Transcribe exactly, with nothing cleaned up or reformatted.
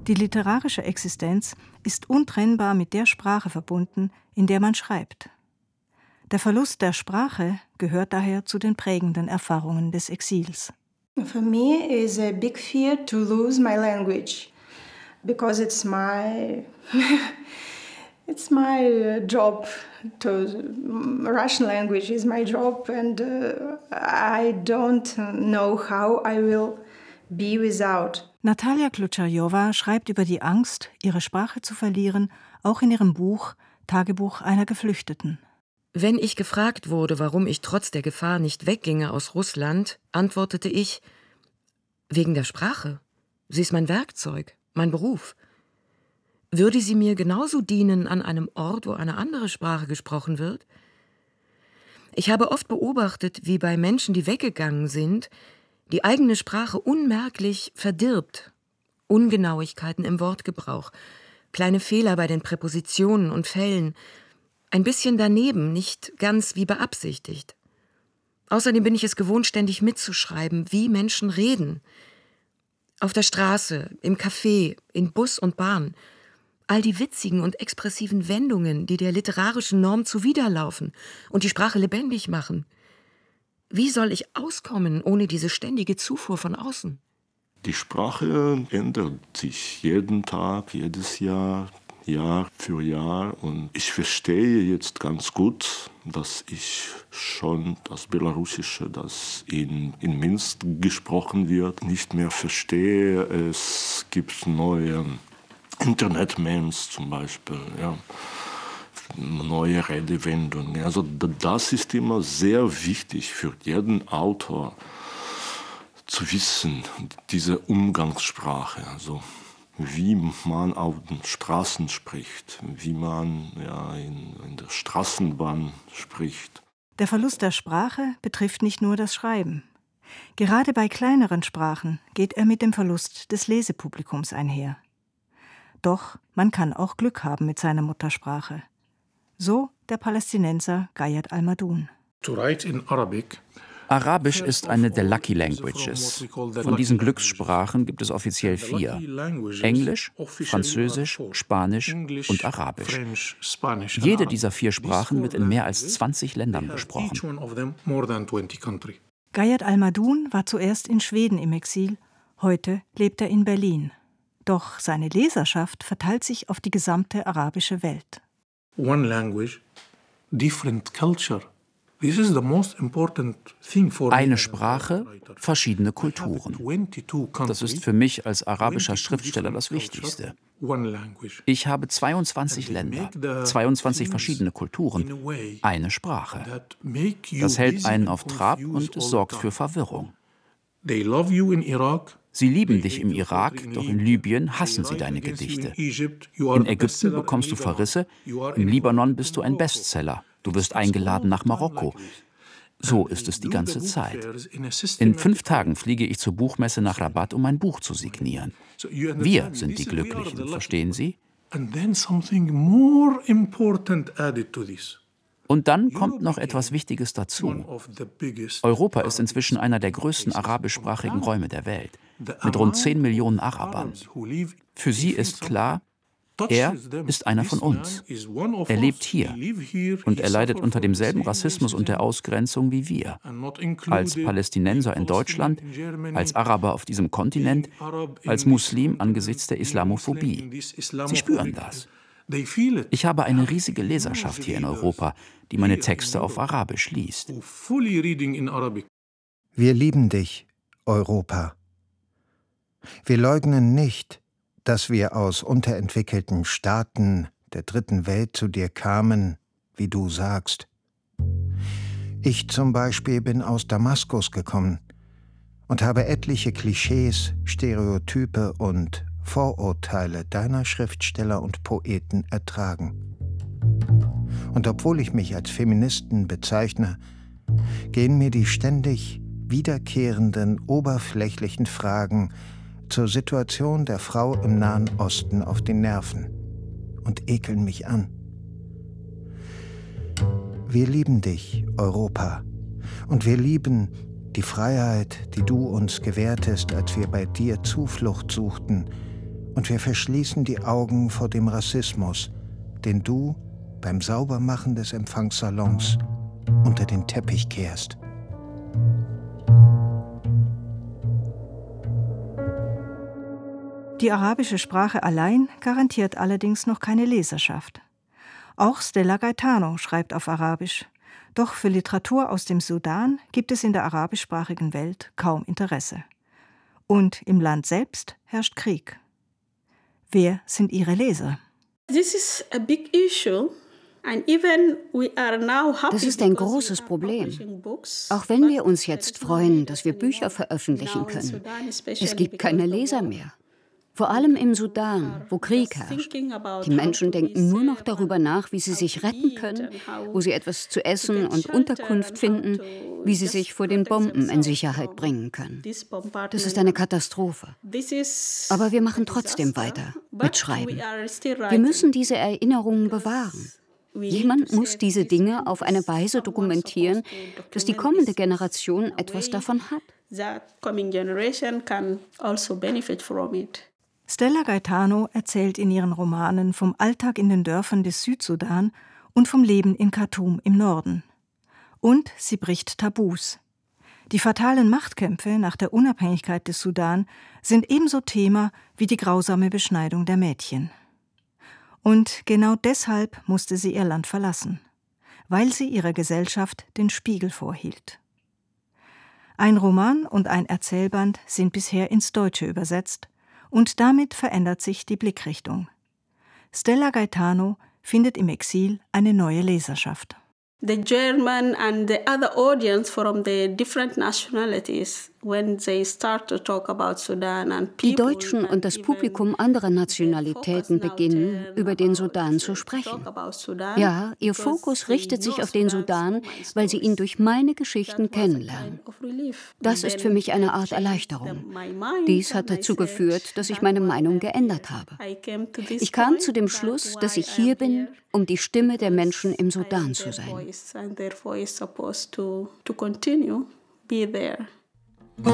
Die literarische Existenz ist untrennbar mit der Sprache verbunden, in der man schreibt. Der Verlust der Sprache gehört daher zu den prägenden Erfahrungen des Exils. For me is a big fear to lose my language because it's my it's my job. To Russian language is my job and uh, I don't know how I will be without. Natalia Klutscharjowa schreibt über die Angst, ihre Sprache zu verlieren, auch in ihrem Buch Tagebuch einer Geflüchteten. Wenn ich gefragt wurde, warum ich trotz der Gefahr nicht wegginge aus Russland, antwortete ich, wegen der Sprache. Sie ist mein Werkzeug, mein Beruf. Würde sie mir genauso dienen an einem Ort, wo eine andere Sprache gesprochen wird? Ich habe oft beobachtet, wie bei Menschen, die weggegangen sind, die eigene Sprache unmerklich verdirbt. Ungenauigkeiten im Wortgebrauch, kleine Fehler bei den Präpositionen und Fällen, ein bisschen daneben, nicht ganz wie beabsichtigt. Außerdem bin ich es gewohnt, ständig mitzuschreiben, wie Menschen reden. Auf der Straße, im Café, in Bus und Bahn. All die witzigen und expressiven Wendungen, die der literarischen Norm zuwiderlaufen und die Sprache lebendig machen. Wie soll ich auskommen ohne diese ständige Zufuhr von außen? Die Sprache ändert sich jeden Tag, jedes Jahr. Jahr für Jahr. Und ich verstehe jetzt ganz gut, dass ich schon das Belarussische, das in, in Minsk gesprochen wird, nicht mehr verstehe. Es gibt neue Internet-Memes zum Beispiel, ja. Neue Redewendungen. Also das ist immer sehr wichtig für jeden Autor zu wissen, diese Umgangssprache. Also wie man auf den Straßen spricht, wie man ja, in, in der Straßenbahn spricht. Der Verlust der Sprache betrifft nicht nur das Schreiben. Gerade bei kleineren Sprachen geht er mit dem Verlust des Lesepublikums einher. Doch man kann auch Glück haben mit seiner Muttersprache. So der Palästinenser Gayed Al-Madun. To write in Arabic. Arabisch ist eine der Lucky Languages. Von diesen Glückssprachen gibt es offiziell vier: Englisch, Französisch, Spanisch und Arabisch. Jede dieser vier Sprachen wird in mehr als zwanzig Ländern gesprochen. Gayed Al-Madun war zuerst in Schweden im Exil, heute lebt er in Berlin. Doch seine Leserschaft verteilt sich auf die gesamte arabische Welt. One language, different culture. Eine Sprache, verschiedene Kulturen. Das ist für mich als arabischer Schriftsteller das Wichtigste. Ich habe zweiundzwanzig Länder, zweiundzwanzig verschiedene Kulturen, eine Sprache. Das hält einen auf Trab und es sorgt für Verwirrung. Sie lieben dich im Irak, doch in Libyen hassen sie deine Gedichte. In Ägypten bekommst du Verrisse, im Libanon bist du ein Bestseller. Du wirst eingeladen nach Marokko. So ist es die ganze Zeit. In fünf Tagen fliege ich zur Buchmesse nach Rabat, um mein Buch zu signieren. Wir sind die Glücklichen, verstehen Sie? Und dann kommt noch etwas Wichtiges dazu. Europa ist inzwischen einer der größten arabischsprachigen Räume der Welt, mit rund zehn Millionen Arabern. Für sie ist klar, er ist einer von uns. Er lebt hier und er leidet unter demselben Rassismus und der Ausgrenzung wie wir. Als Palästinenser in Deutschland, als Araber auf diesem Kontinent, als Muslim angesichts der Islamophobie. Sie spüren das. Ich habe eine riesige Leserschaft hier in Europa, die meine Texte auf Arabisch liest. Wir lieben dich, Europa. Wir leugnen nicht, dass wir aus unterentwickelten Staaten der dritten Welt zu dir kamen, wie du sagst. Ich zum Beispiel bin aus Damaskus gekommen und habe etliche Klischees, Stereotype und Vorurteile deiner Schriftsteller und Poeten ertragen. Und obwohl ich mich als Feministen bezeichne, gehen mir die ständig wiederkehrenden, oberflächlichen Fragen zur Situation der Frau im Nahen Osten auf die Nerven und ekeln mich an. Wir lieben dich, Europa, und wir lieben die Freiheit, die du uns gewährtest, als wir bei dir Zuflucht suchten und wir verschließen die Augen vor dem Rassismus, den du beim Saubermachen des Empfangssalons unter den Teppich kehrst. Die arabische Sprache allein garantiert allerdings noch keine Leserschaft. Auch Stella Gaetano schreibt auf Arabisch. Doch für Literatur aus dem Sudan gibt es in der arabischsprachigen Welt kaum Interesse. Und im Land selbst herrscht Krieg. Wer sind ihre Leser? This is a big issue. Das ist ein großes Problem. Auch wenn wir uns jetzt freuen, dass wir Bücher veröffentlichen können. Es gibt keine Leser mehr. Vor allem im Sudan, wo Krieg herrscht. Die Menschen denken nur noch darüber nach, wie sie sich retten können, wo sie etwas zu essen und Unterkunft finden, wie sie sich vor den Bomben in Sicherheit bringen können. Das ist eine Katastrophe. Aber wir machen trotzdem weiter mit Schreiben. Wir müssen diese Erinnerungen bewahren. Jemand muss diese Dinge auf eine Weise dokumentieren, dass die kommende Generation etwas davon hat. Stella Gaetano erzählt in ihren Romanen vom Alltag in den Dörfern des Südsudan und vom Leben in Khartoum im Norden. Und sie bricht Tabus. Die fatalen Machtkämpfe nach der Unabhängigkeit des Sudan sind ebenso Thema wie die grausame Beschneidung der Mädchen. Und genau deshalb musste sie ihr Land verlassen, weil sie ihrer Gesellschaft den Spiegel vorhielt. Ein Roman und ein Erzählband sind bisher ins Deutsche übersetzt, und damit verändert sich die Blickrichtung. Stella Gaetano findet im Exil eine neue Leserschaft. The German and the other audience from the different nationalities, when they start to talk about Sudan and people. Die Deutschen und das Publikum anderer Nationalitäten beginnen, über den Sudan zu sprechen. Ja, ihr Fokus richtet sich auf den Sudan, weil sie ihn durch meine Geschichten kennenlernen. Das ist für mich eine Art Erleichterung. Dies hat dazu geführt, dass ich meine Meinung geändert habe. Ich kam zu dem Schluss, dass ich hier bin, um die Stimme der Menschen im Sudan zu sein. And therefore is supposed to, to continue be there.